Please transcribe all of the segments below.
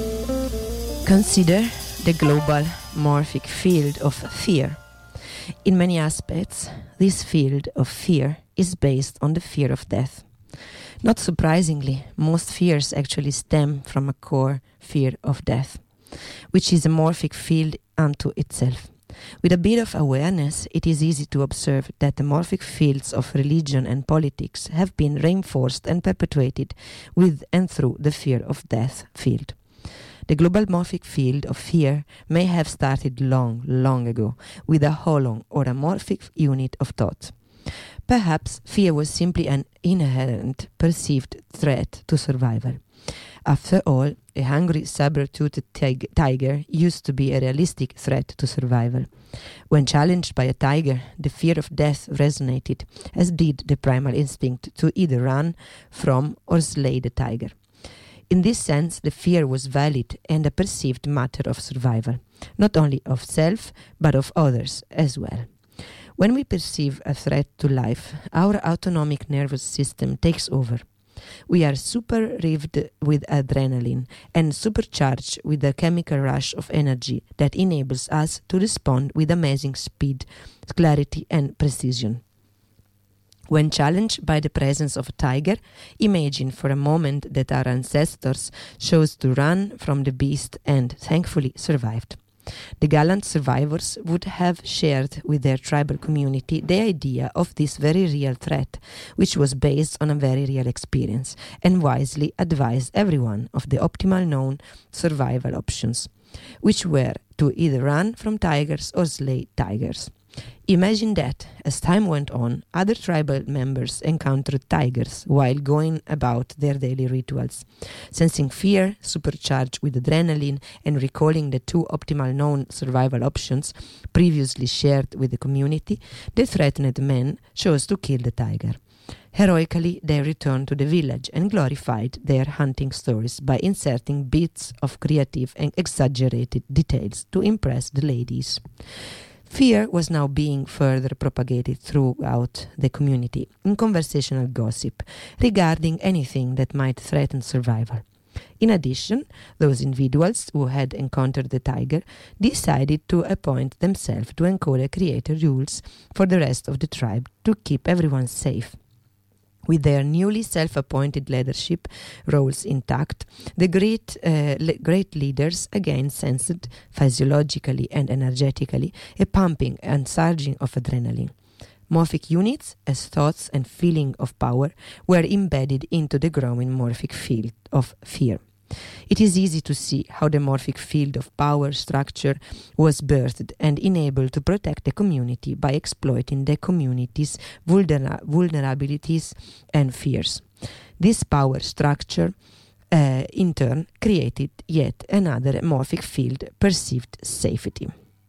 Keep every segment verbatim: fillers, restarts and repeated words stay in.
Consider the global morphic field of fear. In many aspects, this field of fear is based on the fear of death. Not surprisingly, most fears actually stem from a core fear of death, which is a morphic field unto itself. With a bit of awareness, it is easy to observe that the morphic fields of religion and politics have been reinforced and perpetuated with and through the fear of death field. The global morphic field of fear may have started long, long ago with a holon or a morphic unit of thought. Perhaps fear was simply an inherent perceived threat to survival. After all, a hungry saber-toothed tig- tiger used to be a realistic threat to survival. When challenged by a tiger, the fear of death resonated, as did the primal instinct to either run from or slay the tiger. In this sense, the fear was valid and a perceived matter of survival, not only of self, but of others as well. When we perceive a threat to life, our autonomic nervous system takes over. We are super-revved with adrenaline and supercharged with a chemical rush of energy that enables us to respond with amazing speed, clarity, and precision. When challenged by the presence of a tiger, imagine for a moment that our ancestors chose to run from the beast and thankfully survived. The gallant survivors would have shared with their tribal community the idea of this very real threat, which was based on a very real experience, and wisely advised everyone of the optimal known survival options, which were to either run from tigers or slay tigers. Imagine that, as time went on, other tribal members encountered tigers while going about their daily rituals. Sensing fear, supercharged with adrenaline, and recalling the two optimal known survival options previously shared with the community, the threatened men chose to kill the tiger. Heroically, they returned to the village and glorified their hunting stories by inserting bits of creative and exaggerated details to impress the ladies. Fear was now being further propagated throughout the community in conversational gossip regarding anything that might threaten survival. In addition, those individuals who had encountered the tiger decided to appoint themselves to encode and create rules for the rest of the tribe to keep everyone safe. With their newly self-appointed leadership roles intact, the great, uh, le- great leaders again sensed physiologically and energetically a pumping and surging of adrenaline. Morphic units, as thoughts and feeling of power, were embedded into the growing morphic field of fear. It is easy to see how the morphic field of power structure was birthed and enabled to protect the community by exploiting the community's vulner- vulnerabilities and fears. This power structure, uh, in turn, created yet another morphic field, perceived safety.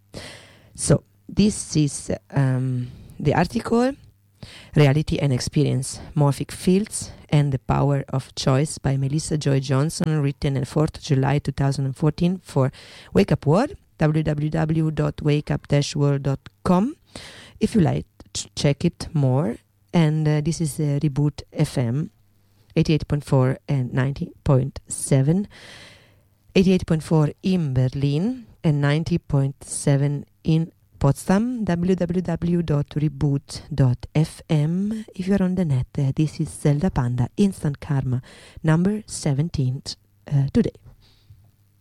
So, this is um, the article, Reality and Experience, Morphic Fields and the Power of Choice by Melissa Joy Johnson, written on fourth of July twenty fourteen for Wake Up World, w w w dot wake up dash world dot com. If you like, ch- check it more. And uh, this is uh, Reboot F M, eighty-eight point four and ninety point seven. eighty-eight point four in Berlin and ninety point seven in Potsdam, w w w dot reboot dot f m. If you're on the net, uh, this is Zelda Panda Instant Karma number seventeen uh, today.